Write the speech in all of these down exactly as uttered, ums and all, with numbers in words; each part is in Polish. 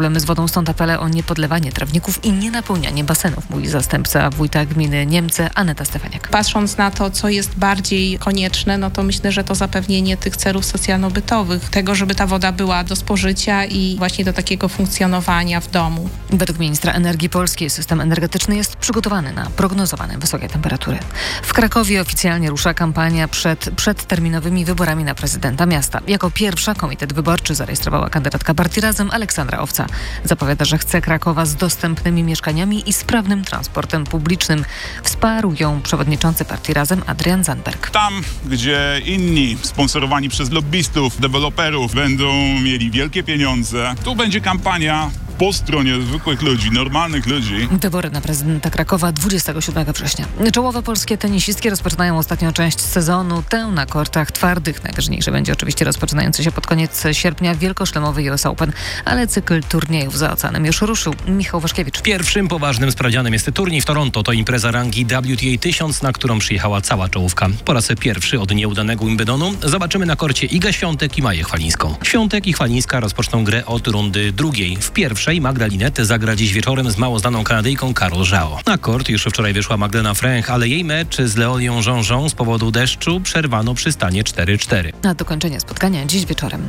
problemy z wodą, stąd apele o niepodlewanie trawników i nienapełnianie basenów, mówi zastępca wójta gminy Niemce Aneta Stefaniak. Patrząc na to, co jest bardziej konieczne, no to myślę, że to zapewnienie tych celów socjalno-bytowych, tego, żeby ta woda była do spożycia i właśnie do takiego funkcjonowania w domu. Według ministra energii polskiej system energetyczny jest przygotowany na prognozowane wysokie temperatury. W Krakowie oficjalnie rusza kampania przed przedterminowymi wyborami na prezydenta miasta. Jako pierwsza komitet wyborczy zarejestrowała kandydatka partii Razem Aleksandra Owca. Zapowiada, że chce Krakowa z dostępnymi mieszkaniami i sprawnym transportem publicznym. Wsparł ją przewodniczący partii Razem Adrian Zandberg. Tam, gdzie inni sponsorowani przez lobbystów, deweloperów będą mieli wielkie pieniądze, tu będzie kampania po stronie zwykłych ludzi, normalnych ludzi. Wybory na prezydenta Krakowa dwudziestego siódmego września. Czołowe polskie tenisistki rozpoczynają ostatnią część sezonu, tę na kortach twardych. Najważniejsze będzie oczywiście rozpoczynający się pod koniec sierpnia wielkoszlemowy U S Open, ale cykl turniejów za oceanem już ruszył. Michał Waszkiewicz. Pierwszym poważnym sprawdzianem jest turniej w Toronto. To impreza rangi W T A tysiąc, na którą przyjechała cała czołówka. Po raz pierwszy od nieudanego Wimbledonu zobaczymy na korcie Igę Świątek i Maję Chwalińską. Świątek i Chwalińska rozpoczną grę od rundy drugiej. W pierwszej Magda Linette zagra dziś wieczorem z mało znaną Kanadyjką Carol Zhao. Na kort już wczoraj wyszła Magdalena Fręch, ale jej mecz z Leonią Jean-Jean z powodu deszczu przerwano przy stanie cztery cztery. Na dokończenie spotkania dziś wieczorem.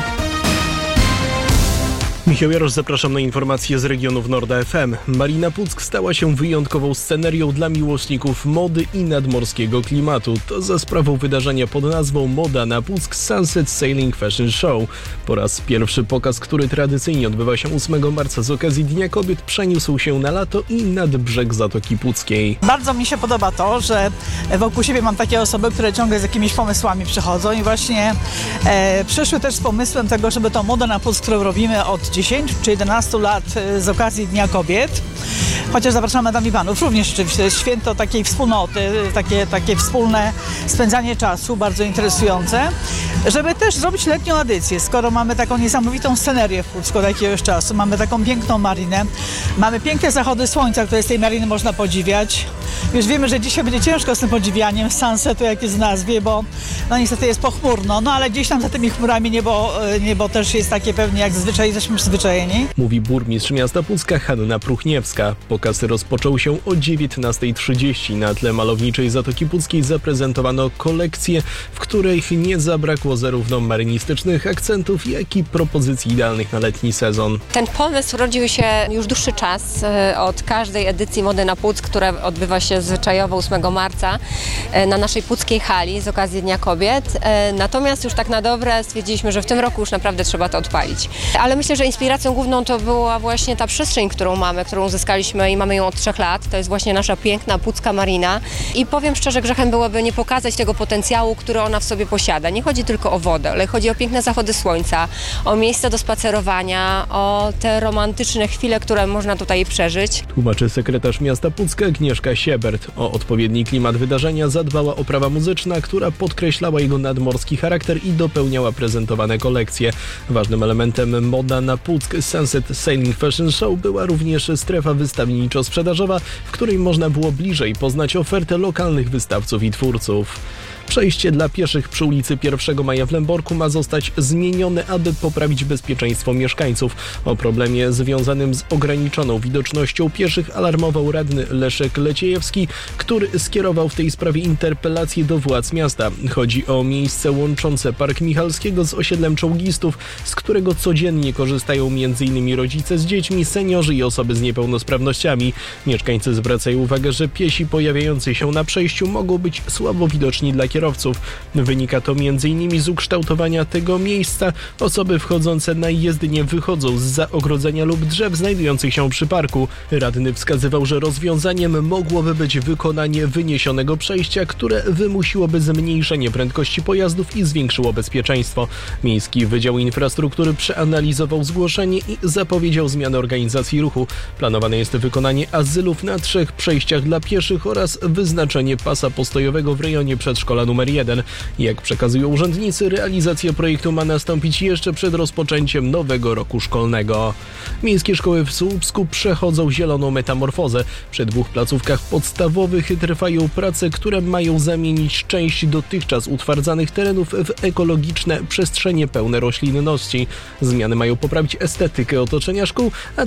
Michał Jarosz, zapraszam na informacje z regionów Norda F M. Marina Puck stała się wyjątkową scenerią dla miłośników mody i nadmorskiego klimatu. To za sprawą wydarzenia pod nazwą Moda na Puck Sunset Sailing Fashion Show. Po raz pierwszy pokaz, który tradycyjnie odbywa się ósmego marca z okazji Dnia Kobiet, przeniósł się na lato i nad brzeg Zatoki Puckiej. Bardzo mi się podoba to, że wokół siebie mam takie osoby, które ciągle z jakimiś pomysłami przychodzą i właśnie e, przyszły też z pomysłem tego, żeby tą modę na Puck, którą robimy od dziesięciu czy jedenastu lat z okazji Dnia Kobiet, chociaż zapraszamy tam i panów, również oczywiście święto takiej wspólnoty, takie, takie wspólne spędzanie czasu, bardzo interesujące, żeby też zrobić letnią edycję, skoro mamy taką niesamowitą scenerię w Pucku od jakiegoś czasu, mamy taką piękną marinę, mamy piękne zachody słońca, które z tej mariny można podziwiać. Już wiemy, że dzisiaj będzie ciężko z tym podziwianiem sunsetu, jak jest w nazwie, bo no niestety jest pochmurno, no ale gdzieś tam za tymi chmurami niebo, niebo też jest takie pewnie jak zazwyczaj jesteśmy przyzwyczajeni. Mówi burmistrz miasta Pucka Hanna Pruchniewska. Pokaz rozpoczął się o dziewiętnasta trzydzieści. Na tle malowniczej Zatoki Puckiej zaprezentowano kolekcję, w której nie zabrakło zarówno marynistycznych akcentów, jak i propozycji idealnych na letni sezon. Ten pomysł rodził się już dłuższy czas od każdej edycji Mody na Puck, która odbywa się zwyczajowo ósmego marca na naszej puckiej hali z okazji Dnia Kobiet. Natomiast już tak na dobre stwierdziliśmy, że w tym roku już naprawdę trzeba to odpalić. Ale myślę, że inspiracją główną to była właśnie ta przestrzeń, którą mamy, którą uzyskaliśmy i mamy ją od trzech lat. To jest właśnie nasza piękna pucka marina. I powiem szczerze, grzechem byłoby nie pokazać tego potencjału, który ona w sobie posiada. Nie chodzi tylko o wodę, ale chodzi o piękne zachody słońca, o miejsca do spacerowania, o te romantyczne chwile, które można tutaj przeżyć. Tłumaczy sekretarz miasta Pucka Agnieszka Siebert. O odpowiedni klimat wydarzenia zadbała oprawa muzyczna, która podkreślała jego nadmorski charakter i dopełniała prezentowane kolekcje. Ważnym elementem Moda na Puck Sunset Sailing Fashion Show była również strefa wystawniczo-sprzedażowa, w której można było bliżej poznać ofertę lokalnych wystawców i twórców. Przejście dla pieszych przy ulicy pierwszego maja w Lęborku ma zostać zmienione, aby poprawić bezpieczeństwo mieszkańców. O problemie związanym z ograniczoną widocznością pieszych alarmował radny Leszek Leciejewski, który skierował w tej sprawie interpelację do władz miasta. Chodzi o miejsce łączące Park Michalskiego z osiedlem Czołgistów, z którego codziennie korzystają m.in. rodzice z dziećmi, seniorzy i osoby z niepełnosprawnościami. Mieszkańcy zwracają uwagę, że piesi pojawiający się na przejściu mogą być słabo widoczni dla kierowców. Wynika to m.in. z ukształtowania tego miejsca. Osoby wchodzące na jezdnię wychodzą zza ogrodzenia lub drzew znajdujących się przy parku. Radny wskazywał, że rozwiązaniem mogłoby być wykonanie wyniesionego przejścia, które wymusiłoby zmniejszenie prędkości pojazdów i zwiększyło bezpieczeństwo. Miejski Wydział Infrastruktury przeanalizował zgłoszenie i zapowiedział zmianę organizacji ruchu. Planowane jest wykonanie azylów na trzech przejściach dla pieszych oraz wyznaczenie pasa postojowego w rejonie przedszkola numer jeden. Jak przekazują urzędnicy, realizacja projektu ma nastąpić jeszcze przed rozpoczęciem nowego roku szkolnego. Miejskie szkoły w Słupsku przechodzą zieloną metamorfozę. Przy dwóch placówkach podstawowych trwają prace, które mają zamienić część dotychczas utwardzanych terenów w ekologiczne przestrzenie pełne roślinności. Zmiany mają poprawić estetykę otoczenia szkół, a